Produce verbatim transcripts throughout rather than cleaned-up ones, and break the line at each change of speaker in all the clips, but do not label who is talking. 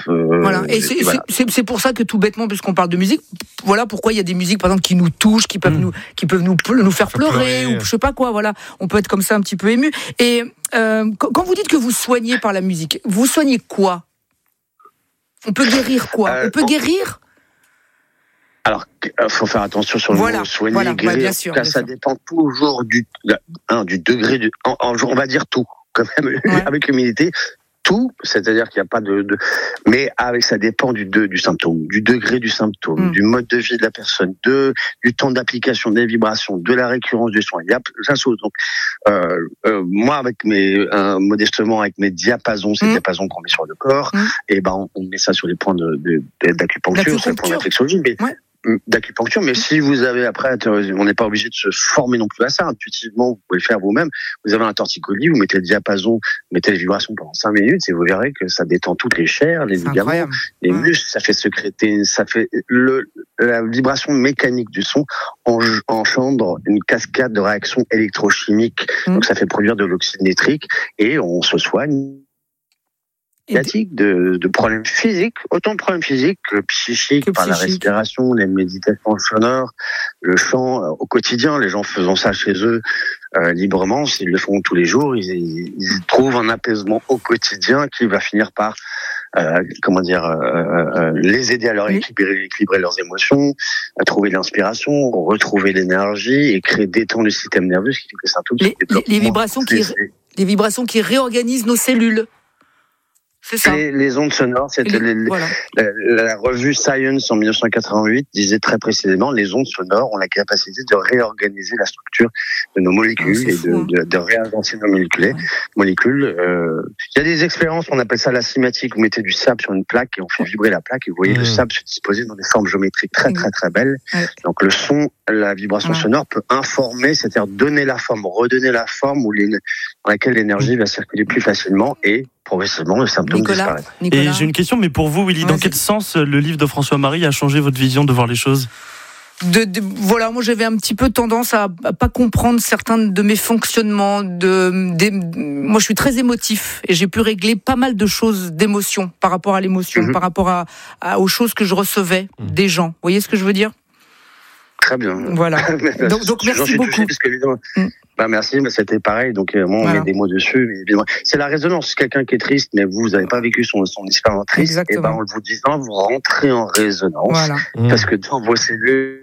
Euh,
voilà. Et, c'est,
et voilà.
c'est, c'est pour ça que tout bêtement, puisqu'on parle de musique, voilà pourquoi il y a des musiques, par exemple, qui nous touchent, qui peuvent mmh. nous, qui peuvent nous, nous faire pleurer, pleurer, ou je sais pas quoi. Voilà, on peut être comme ça un petit peu ému. Et euh, quand vous dites que vous soignez par la musique, vous soignez quoi ? On peut guérir quoi ? euh, On peut on... guérir ?
Alors, il faut faire attention sur le
voilà,
mot soigner,
voilà,
guérir.
Ouais, bien sûr,
Là,
bien
ça
sûr.
dépend toujours du, hein, du degré, du, en, en, on va dire tout, quand même, ouais. avec humilité. Tout, c'est-à-dire qu'il n'y a pas de, de mais avec ça dépend du de, du symptôme, du degré du symptôme, mm. du mode de vie de la personne, de du temps d'application des vibrations, de la récurrence du soin. Il y a plein de choses. Donc, euh, euh, moi, avec mes euh, modestement avec mes diapasons, ces mm. diapasons qu'on met sur le corps, mm. et ben on, on met ça sur les points de, de, de d'acupuncture, sur les points de réflexologie, mais ouais. d'acupuncture, mais si vous avez après, on n'est pas obligé de se former non plus à ça. Intuitivement, vous pouvez le faire vous-même. Vous avez un torticolis, vous mettez le diapason, vous mettez les vibrations pendant cinq minutes et vous verrez que ça détend toutes les chairs, les ligaments, les ouais. muscles, ça fait sécréter, ça fait le, la vibration mécanique du son engendre une cascade de réactions électrochimiques. Mmh. Donc ça fait produire de l'oxyde nitrique et on se soigne. De, de problèmes physiques, autant de problèmes physiques que psychiques, que par psychique. La respiration, les méditations sonores, le chant euh, au quotidien, les gens faisant ça chez eux euh, librement, s'ils le font tous les jours, ils, ils trouvent un apaisement au quotidien qui va finir par euh, comment dire euh, euh, les aider à leur équilibrer, équilibrer leurs émotions, à trouver l'inspiration, retrouver l'énergie et créer détendre le système nerveux, ce qui fait que ça tout
les, les, les vibrations qui les vibrations qui réorganisent nos cellules. C'est ça.
Les, les ondes sonores, c'était les, les, voilà. la, la revue Science en dix-neuf cent quatre-vingt-huit disait très précisément les ondes sonores ont la capacité de réorganiser la structure de nos molécules oh, et fou, de, hein. de, de réinventer nos molécules. Ouais. molécules. Euh, il y a des expériences, on appelle ça la cinématique. Vous mettez du sable sur une plaque et on fait vibrer la plaque et vous voyez mmh. le sable se disposer dans des formes géométriques très très très belles. Ouais. Donc le son, la vibration ouais. sonore peut informer, c'est-à-dire donner la forme, redonner la forme où les, dans laquelle l'énergie va circuler plus facilement et progressivement le symptôme disparaît.
Et j'ai une question, mais pour vous, Willy, ouais, dans quel sens le livre de François-Marie a changé votre vision de voir les choses ?
De, de, voilà, moi j'avais un petit peu tendance à, à pas comprendre certains de mes fonctionnements. De, de, moi je suis très émotif et j'ai pu régler pas mal de choses d'émotion par rapport à l'émotion, mm-hmm. par rapport à, à, aux choses que je recevais mm. des gens. Vous voyez ce que je veux dire ?
Très bien.
Voilà. donc, donc merci beaucoup.
Touché, parce qu'évidemment, mm. bah merci, bah c'était pareil. Donc euh, moi on voilà. met des mots dessus. Mais évidemment, c'est la résonance. Quelqu'un qui est triste, mais vous, vous n'avez pas vécu son son expérience triste. Exactement. Et ben en le vous disant, vous rentrez en résonance voilà. parce que dans vos cellules.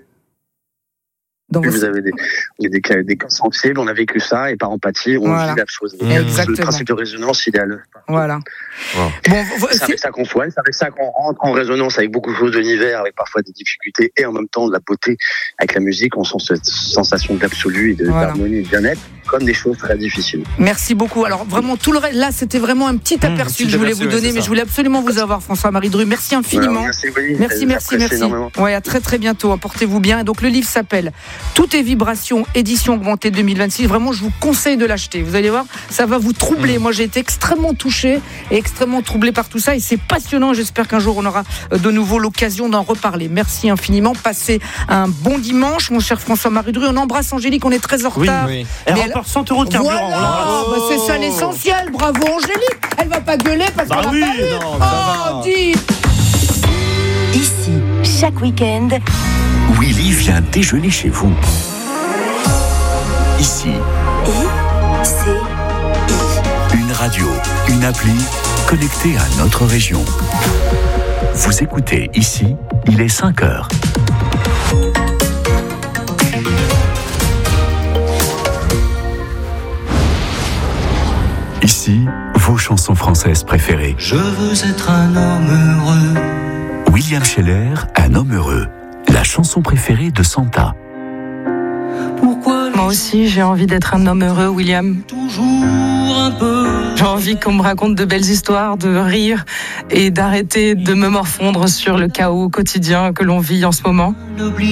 Donc vous avez des, des, des, des cas sensibles, on a vécu ça, et par empathie, on voilà. vit la chose. Exactement. Le principe de résonance, il est à l'œuvre.
Voilà.
Wow. Bon, c'est avec ça qu'on soigne, c'est avec ça qu'on rentre en résonance avec beaucoup de choses de l'univers, avec parfois des difficultés, et en même temps de la beauté. Avec la musique, on sent cette sensation d'absolu et de, voilà. d'harmonie et de bien-être, comme des choses très difficiles.
Merci beaucoup. Alors vraiment, tout le reste, là, c'était vraiment un petit aperçu mmh, petit que je voulais aperçu, vous donner, ouais, mais ça. Je voulais absolument vous avoir, François-Marie Dru. Merci infiniment. Alors, merci, oui, merci, merci, merci. Ouais, à très très bientôt. Portez-vous bien. Et donc le livre s'appelle Tout est vibration, édition augmentée deux mille vingt-six. Vraiment, je vous conseille de l'acheter. Vous allez voir, ça va vous troubler. Mmh. Moi, j'ai été extrêmement touchée et extrêmement troublée par tout ça, et c'est passionnant. J'espère qu'un jour on aura de nouveau l'occasion d'en reparler. Merci infiniment. Passez un bon dimanche, mon cher François-Marie Dru. On embrasse Angélique, on est très en retard.
Oui, oui. Elle remporte cent euros de carburant.
Voilà, oh bah c'est ça l'essentiel. Bravo Angélique. Elle va pas gueuler parce bah qu'elle
oui,
a pas eu.
Non,
oh, dis.
Ici, chaque week-end,
Willy vient déjeuner chez vous. Ici.
I, C, I.
Une radio, une appli connectée à notre région. Vous écoutez Ici, il est cinq heures. Ici, vos chansons françaises préférées.
Je veux être un homme heureux.
William Scheller, Un homme heureux. La chanson préférée de Santa.
Pourquoi moi aussi, j'ai envie d'être un homme heureux, William.
Toujours un peu.
J'ai envie qu'on me raconte de belles histoires, de rire et d'arrêter de me morfondre sur le chaos quotidien que l'on vit en ce moment.